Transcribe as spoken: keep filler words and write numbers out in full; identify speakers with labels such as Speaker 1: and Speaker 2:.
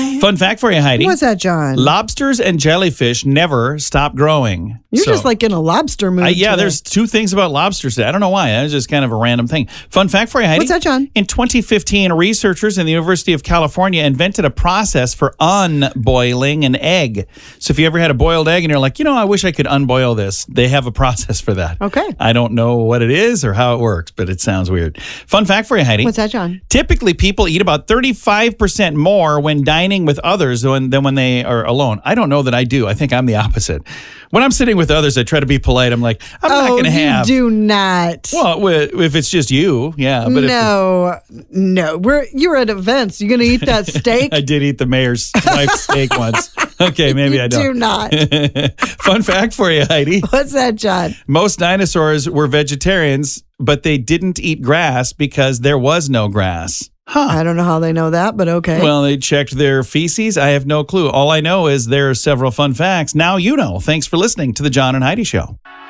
Speaker 1: life.
Speaker 2: Fun fact for you, Heidi.
Speaker 3: What's that, John?
Speaker 2: Lobsters and jellyfish never stop growing.
Speaker 3: You're
Speaker 2: So-
Speaker 3: just like in a lobster mood.
Speaker 2: I, yeah,
Speaker 3: today.
Speaker 2: there's two things about lobsters today. I don't know why. That was just kind of a random thing. Fun fact for you, Heidi.
Speaker 3: What's that, John?
Speaker 2: In twenty fifteen, researchers in the University of California invented a process for unboiling an egg. So if you ever had a boiled egg and you're like, you know, I wish I could unboil this, they have a process for that.
Speaker 3: Okay.
Speaker 2: I don't know what it is or how it works, but it sounds weird. Fun fact for you, Heidi.
Speaker 3: What's that, John?
Speaker 2: Typically, people eat about thirty-five percent more when dining with others than, than when they are alone. I don't know that I do. I think I'm the opposite. When I'm sitting with others, I try to be polite. I'm like, I'm not
Speaker 3: oh,
Speaker 2: going to have.
Speaker 3: you do not.
Speaker 2: Well, wi- if it's just you, yeah. But
Speaker 3: no, no. We're you're at events. You're gonna eat that steak.
Speaker 2: if I did eat the mayor's wife's steak once. Okay, maybe
Speaker 3: you
Speaker 2: I don't.
Speaker 3: do not.
Speaker 2: Fun fact for you, Heidi.
Speaker 3: What's that, John?
Speaker 2: Most dinosaurs were vegetarians, but they didn't eat grass because there was no grass. Huh.
Speaker 3: I don't know how they know that, but okay.
Speaker 2: Well, they checked their feces. I have no clue. All I know is there are several fun facts. Now you know. Thanks for listening to the John and Heidi Show.